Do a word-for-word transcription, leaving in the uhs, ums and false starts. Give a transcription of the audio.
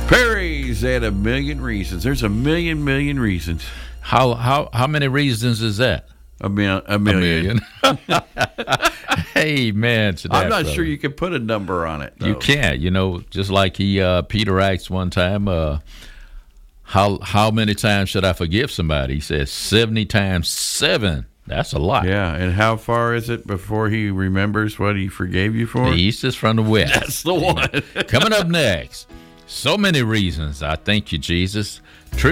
Perry's at A Million Reasons. There's a million, million reasons. How how how many reasons is that? A, mil- a million. A million. Hey, man. To that, I'm not brother. sure you can put a number on it, though. You can't. You know, just like he uh, Peter asked one time, uh, how how many times should I forgive somebody? He says seventy times seven. That's a lot. Yeah, and how far is it before he remembers what he forgave you for? The east is from the west. That's the one. Coming up next, so many reasons. I thank you, Jesus.